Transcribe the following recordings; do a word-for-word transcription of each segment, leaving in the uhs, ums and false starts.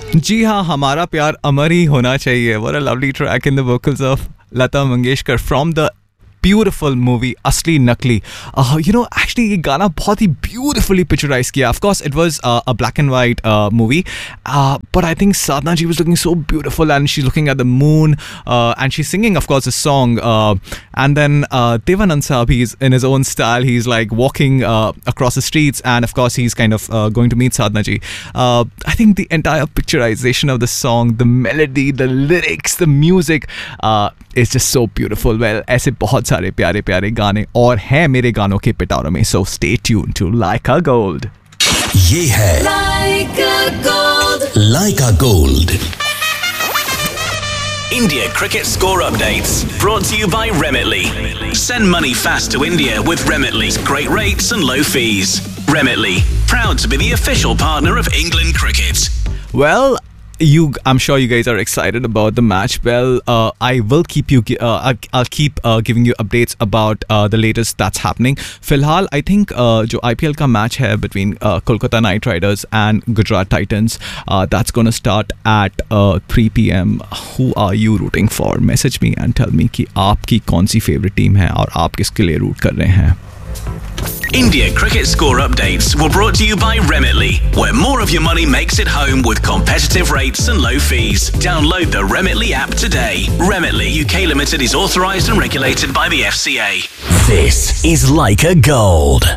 जी हाँ, हमारा प्यार अमर ही होना चाहिए. What a lovely track in the vocals of Lata Mangeshkar from the beautiful movie Asli Nakli. Uh, you know, actually ये गाना बहुत ही beautifully picturized किया. Of course, it was uh, a black and white uh, movie, uh, but I think Sadhna ji was looking so beautiful, and she's looking at the moon, uh, and she's singing, of course, a song. Uh, and then uh, Devanand Saab, he's in his own style. He's like walking uh, across the streets, and of course, he's kind of uh, going to meet Sadhna ji. Uh, I think the entire picturization of the song, the melody, the lyrics, the music, uh, is just so beautiful. Well, ऐसे बहुत सारे प्यारे प्यारे गाने और हैं मेरे गानों के पिटारों में. So stay tuned to Laika Gold. ये है Laika Gold. Laika Gold. India cricket score updates brought to you by Remitly. Send money fast to India with Remitly's great rates and low fees. Remitly, proud to be the official partner of England cricket. Well, You, I'm sure you guys are excited about the match. Well, uh, I will keep you. Uh, I'll, I'll keep uh, giving you updates about uh, the latest that's happening. फिलहाल, I think uh, जो I P L का match है between uh, Kolkata Knight Riders and Gujarat Titans, uh, that's going to start at uh, three p.m. Who are you rooting for? Message me and tell me कि आपकी कौन सी favorite team है और आप किसके लिए root कर रहे हैं. India cricket score updates were brought to you by Remitly, where more of your money makes it home with competitive rates and low fees. Download the Remitly app today. Remitly U K Limited is authorised and regulated by the F C A. This is Laika Gold.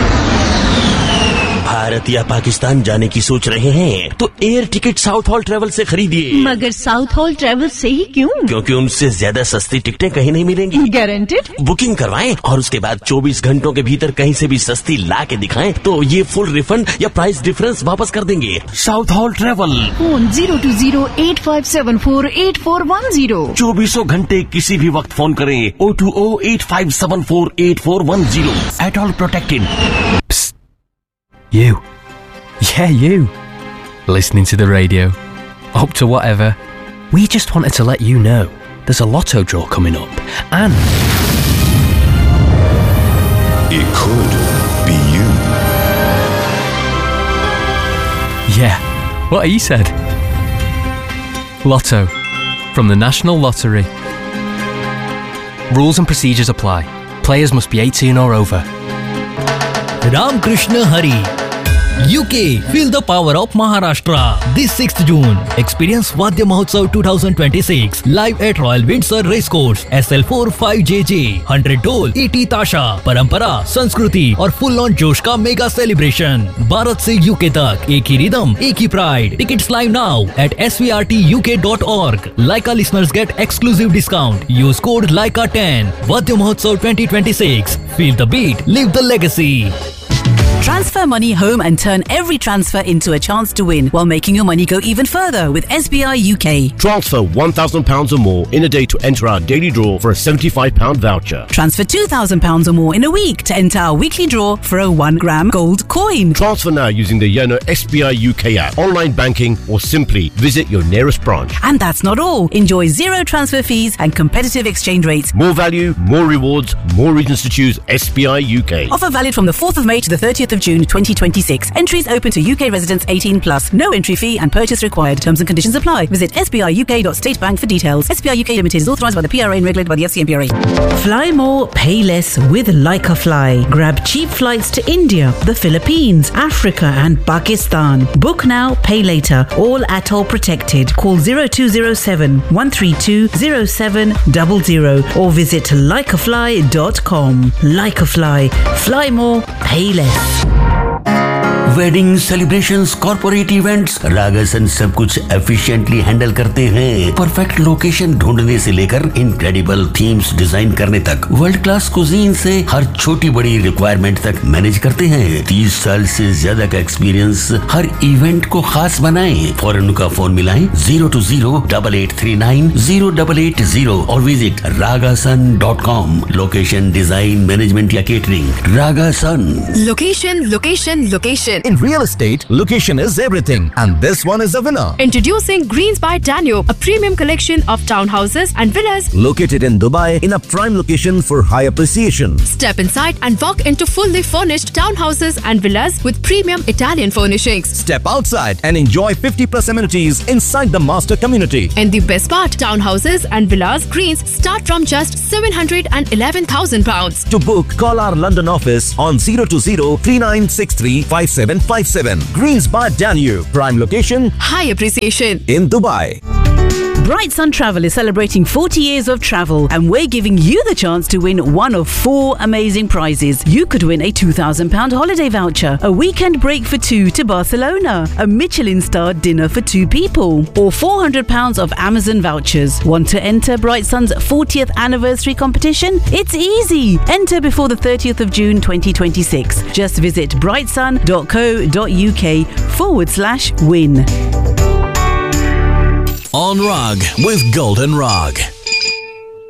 Bharat या पाकिस्तान जाने की सोच रहे हैं तो air ticket south hall travel से खरीदिए. मगर साउथ हॉल ट्रेवल से ही क्यों? क्योंकि उनसे ज्यादा सस्ती टिकटें कहीं नहीं मिलेंगी. गारंटेड. बुकिंग करवाएं और उसके बाद चौबीस घंटों के भीतर कहीं से भी सस्ती ला के दिखाएं तो ये फुल रिफंड या प्राइस डिफरेंस वापस कर देंगे. South hall travel. Phone zero to zero eight five seven four eight four one zero. चौबीसों घंटे किसी भी वक्त फोन करें. O two O eight five seven four eight four one zero. At all protected. You. Yeah, you. Listening to the radio. Up to whatever. We just wanted to let you know there's a lotto draw coming up. And it could be you. Yeah, what he said. Lotto. From the National Lottery. Rules and procedures apply. Players must be eighteen or over. Ram Krishna Hari. U K, feel the power of Maharashtra. This sixth June, experience Vadya Mahotsav twenty twenty-six live at Royal Windsor Racecourse. S L four five J J, one hundred ढोल, eighty ताशा, परंपरा, संस्कृति और full on जोश का mega celebration. Bharat से UK तक एक ही रिदम, एक ही pride. Tickets live now at s v r t u k dot org. Laika listeners get exclusive discount. Use code Laika ten. Vadya Mahotsav twenty twenty-six. Feel the beat, live the legacy. Transfer money home and turn every transfer into a chance to win while making your money go even further with S B I U K. Transfer one thousand pounds or more in a day to enter our daily draw for a seventy-five pound voucher. Transfer two thousand pounds or more in a week to enter our weekly draw for a one gram gold coin. Transfer now using the Yono S B I U K app, online banking, or simply visit your nearest branch. And that's not all. Enjoy zero transfer fees and competitive exchange rates. More value, more rewards, more reasons to choose S B I U K. Offer valid from the fourth of May to the thirtieth of June twenty twenty-six. Entries open to U K residents eighteen plus. No entry fee and purchase required. Terms and conditions apply. Visit s b i u k dot state bank for details. S B I U K Limited is authorised by the P R A and regulated by the F C M P R A. Fly more, pay less with Laika Fly. Grab cheap flights to India, the Philippines, Africa and Pakistan. Book now, pay later. All atoll protected. Call zero two zero seven one three two zero seven zero zero or visit laika fly dot com. Laika Fly. Fly more, pay less. Wedding celebrations, corporate events, रागासन सब कुछ efficiently handle करते हैं. Perfect location ढूंढने से लेकर incredible themes design करने तक, world class cuisine से हर छोटी बड़ी रिक्वायरमेंट तक मैनेज करते हैं. तीस साल से ज्यादा का एक्सपीरियंस हर इवेंट को खास बनाए. फौरन उनका फोन मिलाएं zero to zero double eight three nine zero double eight zero और visit रागासन dot com. Location, design, management या catering, रागासन. Location location location In real estate, location is everything, and this one is a winner. Introducing Greens by Danube, a premium collection of townhouses and villas Located in Dubai in a prime location for high appreciation. Step inside and walk into fully furnished townhouses and villas with premium Italian furnishings. Step outside and enjoy fifty plus amenities inside the master community. And the best part, townhouses and villas Greens start from just seven hundred eleven thousand pounds. To book, call our London office on zero two zero, three nine six three, five seven five seven. Greens by Danube, prime location, high appreciation in Dubai. Bright Sun Travel is celebrating forty years of travel, and we're giving you the chance to win one of four amazing prizes. You could win a two thousand pounds holiday voucher, a weekend break for two to Barcelona, a Michelin-starred dinner for two people, or four hundred pounds of Amazon vouchers. Want to enter Bright Sun's fortieth anniversary competition? It's easy. Enter before the thirtieth of June twenty twenty-six. Just visit brightsun.co.uk forward slash win. On Rug with Golden Rug.